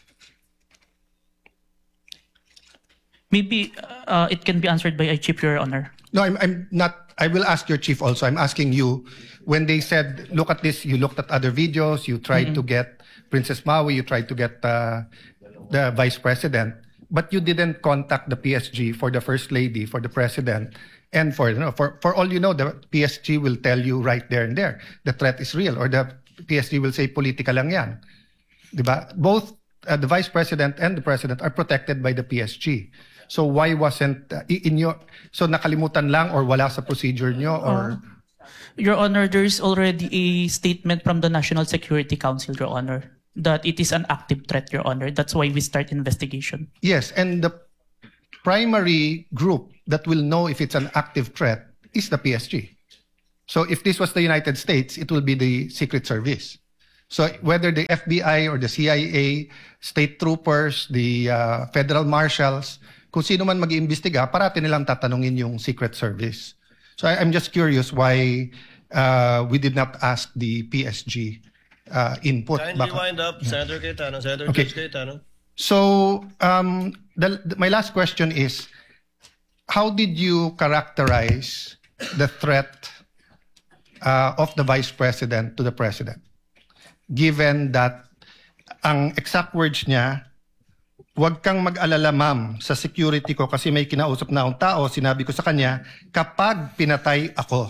Maybe it can be answered by a chief, Your Honor. No, I'm not. I will ask your chief also. I'm asking you, when they said, look at this, you looked at other videos, you tried to get Princess Maui, you tried to get the vice president, but you didn't contact the PSG for the first lady, for the president, and for all you know, the PSG will tell you right there and there, the threat is real, or the PSG will say politika lang yan. Diba? Both the Vice President and the President are protected by the PSG. So why wasn't so nakalimutan lang or wala sa procedure nyo or Your Honor, there is already a statement from the National Security Council, Your Honor, that it is an active threat, Your Honor. That's why we start investigation. Yes, and the primary group that will know if it's an active threat is the PSG. So if this was the United States, it will be the Secret Service. So whether the FBI or the CIA, state troopers, the federal marshals, kung sino man mag-iimbestiga, parati nilang tatanungin yung Secret Service. So I'm just curious why we did not ask the PSG input. Kindly wind up, Senator Cayetano. Senator Okay. Judge Cayetano. So my last question is, how did you characterize the threat of the Vice President to the President? Given that ang exact words niya, huwag kang mag-alala ma'am sa security ko kasi may kinausap na akong tao, sinabi ko sa kanya, kapag pinatay ako.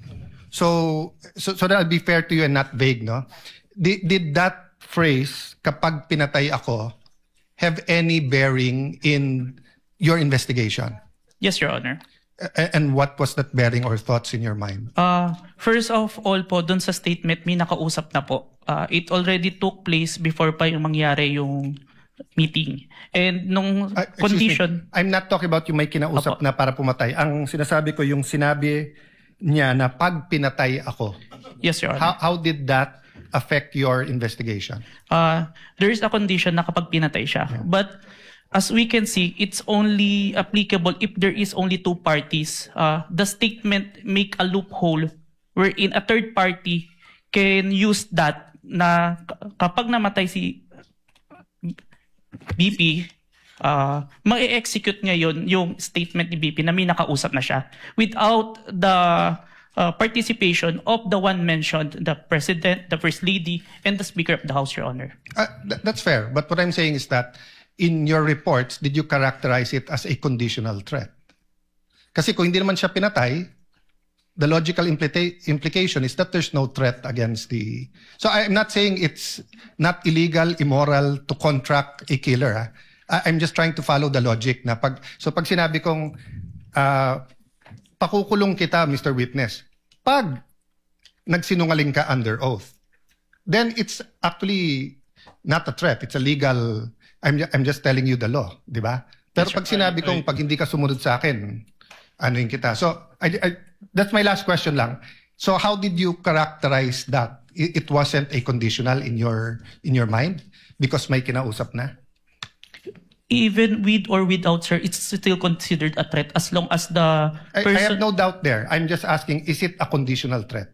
So that'll be fair to you and not vague, no? Did that phrase, kapag pinatay ako, have any bearing in your investigation? Yes, Your Honor. And what was that bearing or thoughts in your mind? First of all po, dun sa statement, may nakausap na po. It already took place before pa yung mangyari yung meeting. And nung Excuse condition... me. I'm not talking about yung may kinausap Opo. na para pumatay. Ang sinasabi ko, yung sinabi niya na pag pinatay ako. Yes, Your Honor. How did that affect your investigation? There is a condition na kapag pinatay siya. But as we can see, it's only applicable if there is only two parties. The statement make a loophole wherein a third party can use that na kapag namatay si BP, ma-execute ngayon yung statement ni BP na may nakausap na siya without the participation of the one mentioned, the President, the First Lady, and the Speaker of the House, Your Honor. That's fair. But what I'm saying is that in your reports, did you characterize it as a conditional threat? Kasi kung hindi naman siya pinatay, the logical implication is that there's no threat against the... So I'm not saying it's not illegal, immoral to contract a killer. I'm just trying to follow the logic na pag sinabi kong pakukulong kita, Mr. Witness, pag nagsinungaling ka under oath, then it's actually not a threat. It's a legal... I'm just telling you the law, di ba? Pero pag sinabi kong pag hindi ka sumunod sa akin, anuin kita. So that's my last question lang. So how did you characterize that? It wasn't a conditional in your mind because may kinausap na? Even with or without, sir, it's still considered a threat as long as the I person... have no doubt there. I'm just asking, is it a conditional threat?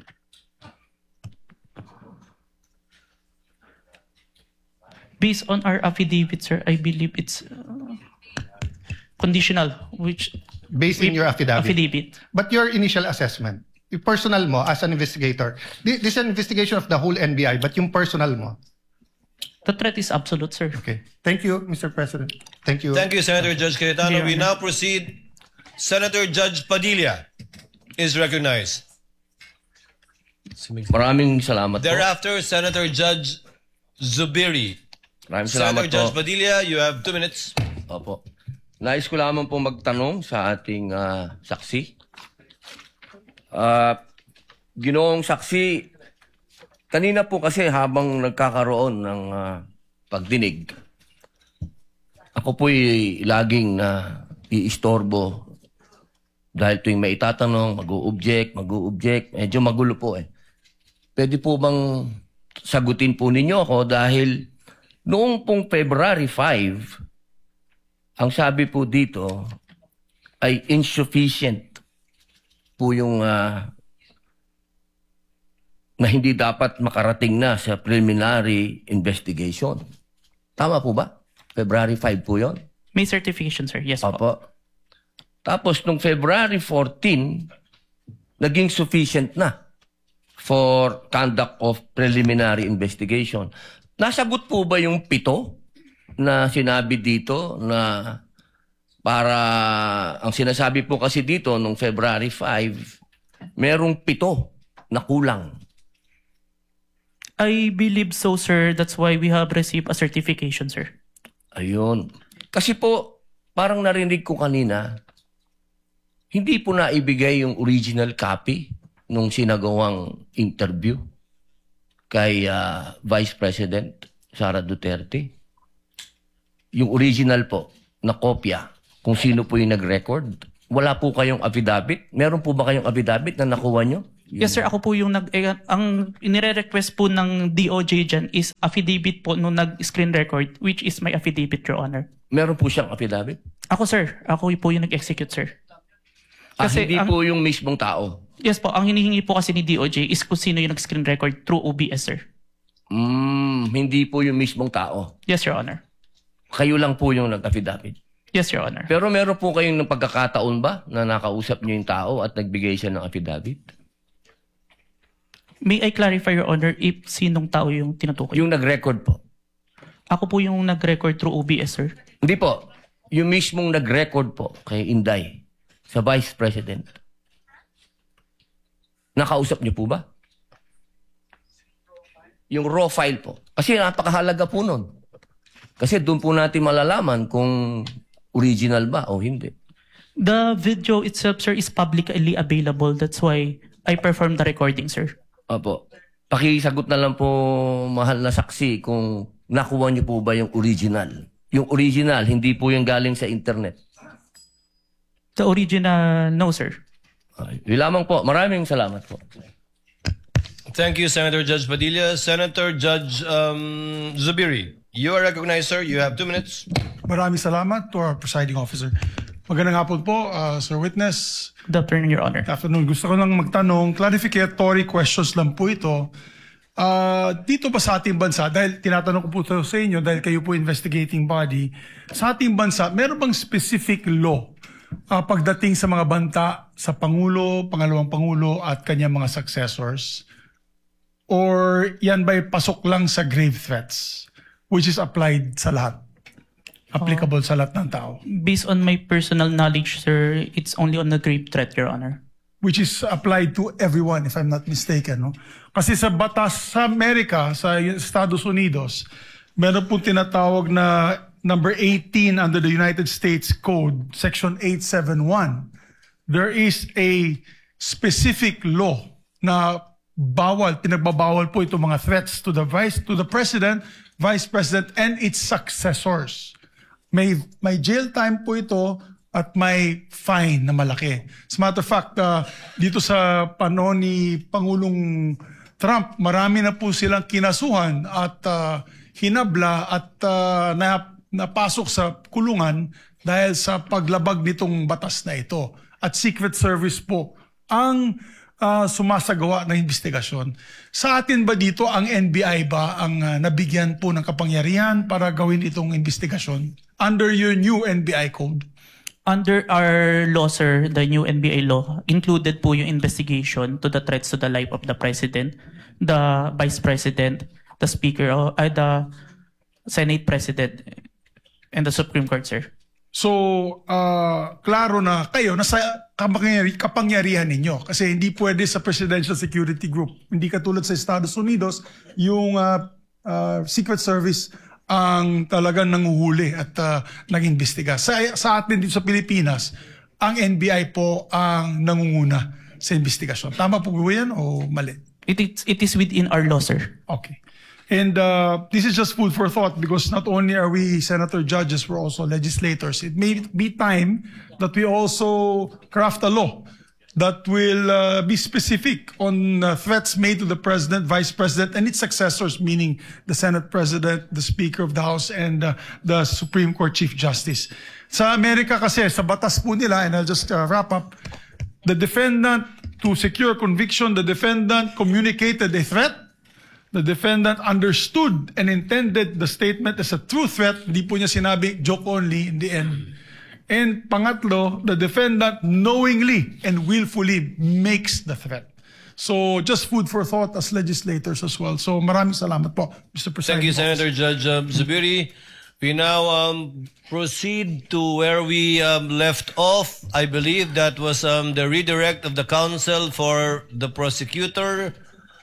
Based on our affidavit, sir, I believe it's conditional, which... Based on your affidavit? Affidavit. But your initial assessment, yung personal mo as an investigator, this is an investigation of the whole NBI, but yung personal mo? The threat is absolute, sir. Okay. Thank you, Mr. President. Thank you. Thank you, Senator Judge Cayetano. Your We Honor. now proceed. Senator Judge Padilla is recognized. Maraming salamat po. Thereafter, Senator Judge Zubiri. Maraming Senator salamat Judge po. Padilla, you have 2 minutes. Opo. Nais ko lamang po magtanong sa ating saksi. Ginoong saksi, kanina po kasi habang nagkakaroon ng pagdinig, ako po'y laging iistorbo dahil tuwing may itatanong, mag-o-object, medyo magulo po eh. Pwede po bang sagutin po ninyo ako dahil noong pong February 5, ang sabi po dito ay insufficient po yung na hindi dapat makarating na sa preliminary investigation. Tama po ba? February 5 po yon? May certification, sir. Yes po. Opo. Tapos nung February 14, naging sufficient na for conduct of preliminary investigation. Nasagot po ba yung 7 na sinabi dito na para, ang sinasabi po kasi dito nung February 5, merong 7 na kulang. I believe so, sir. That's why we have received a certification, sir. Ayun. Kasi po, parang narinig ko kanina, hindi po naibigay yung original copy nung sinagawang interview kay Vice President Sara Duterte. Yung original po, na kopya, kung sino po yung nag-record. Wala po kayong affidavit? Meron po ba kayong affidavit na nakuha nyo? Yes, sir. Ako po yung ang inire-request po ng DOJ dyan is affidavit po nung nag-screen record, which is my affidavit, Your Honor. Meron po siyang affidavit? Ako, sir. Ako po yung nag-execute, sir. Hindi po yung mismong tao? Yes po. Ang hinihingi po kasi ni DOJ is kung sino yung nag-screen record through OBS, sir. Hindi po yung mismong tao? Yes, Your Honor. Kayo lang po yung nag-affidavit? Yes, Your Honor. Pero meron po kayong ng pagkakataon ba na nakausap niyo yung tao at nagbigay siya ng affidavit? May I clarify, Your Honor, if sinong tao yung tinutukoy? Yung nag-record po? Ako po yung nag-record through OBS, sir. Hindi po. Yung mismong nag-record po kay Inday sa Vice President. Nakausap niyo po ba? Yung raw file po. Kasi napakahalaga po nun. Kasi doon po natin malalaman kung original ba o hindi. The video itself, sir, is publicly available. That's why I performed the recording, sir. Opo. Pakisagot na lang po, mahal na saksi, kung nakuha niyo po ba yung original. Yung original, hindi po yung galing sa internet. The original, no, sir. Yun lamang po. Maraming salamat po. Thank you, Senator Judge Padilla. Senator Judge Zubiri, you are recognized, sir. You have 2 minutes. Maraming salamat to our presiding officer. Magandang hapon po, Sir Witness. Good afternoon, Your Honor. Afternoon. Gusto ko lang magtanong, clarificatory questions lang po ito. Dito ba sa ating bansa, dahil tinatanong ko po ito sa inyo, dahil kayo po investigating body, sa ating bansa, meron bang specific law pagdating sa mga banta sa Pangulo, Pangalawang Pangulo at kanyang mga successors? Or yan ba'y pasok lang sa grave threats, which is applied sa lahat? Applicable sa lahat ng tao? Based on my personal knowledge, sir, it's only on the grave threat, Your Honor. Which is applied to everyone, if I'm not mistaken. No? Kasi sa batas sa Amerika, sa Estados Unidos, meron po tinatawag na number 18 under the United States Code, Section 871. There is a specific law na pinagbabawal po itong mga threats to the President, Vice President, and its successors. May jail time po ito at may fine na malaki. As a matter of fact, dito sa panahon ni Pangulong Trump, marami na po silang kinasuhan at hinabla at napasok sa kulungan dahil sa paglabag nitong batas na ito. At Secret Service po ang sumasagawa ng investigasyon. Sa atin ba dito, ang NBI ba ang nabigyan po ng kapangyarihan para gawin itong investigasyon under your new NBI code? Under our law, sir, the new NBI law, included po yung investigation to the threats to the life of the President, the Vice President, the Speaker, the Senate President, and the Supreme Court, sir. So, klaro na kayo, nasa kapangyarihan ninyo. Kasi hindi pwede sa Presidential Security Group. Hindi katulad sa Estados Unidos, yung Secret Service ang talagang nanguhuli at nag-imbestiga. Sa atin dito sa Pilipinas, ang NBI po ang nangunguna sa investigasyon. Tama po ba yan o mali? It is within our law, sir. Okay. And this is just food for thought because not only are we senator judges, we're also legislators. It may be time that we also craft a law that will be specific on threats made to the President, Vice President, and its successors, meaning the Senate President, the Speaker of the House, and the Supreme Court Chief Justice. Sa Amerika kasi, sa batas po nila, and I'll just wrap up, the defendant, to secure conviction, the defendant communicated a threat. The defendant understood and intended the statement as a true threat. Hindi po niya sinabi, joke only in the end. And pangatlo, the defendant knowingly and willfully makes the threat. So just food for thought as legislators as well. So maraming salamat po, Mr. President. Thank you, Senator Judge Zubiri. We now proceed to where we left off. I believe that was the redirect of the counsel for the prosecutor.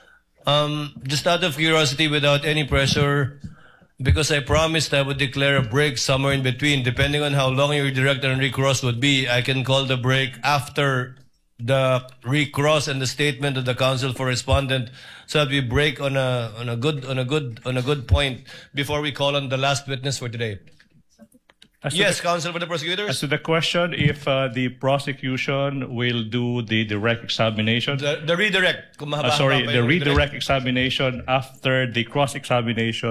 Just out of curiosity, without any pressure, because I promised I would declare a break somewhere in between, depending on how long your director and recross would be, I can call the break after the recross and the statement of the counsel for respondent, so that we break on a good point before we call on the last witness for today. Yes, counsel for the prosecutors. As to the question, if the prosecution will do the direct examination. The redirect. Kung mahaba-haba Sorry, pa the yung redirect examination after the cross-examination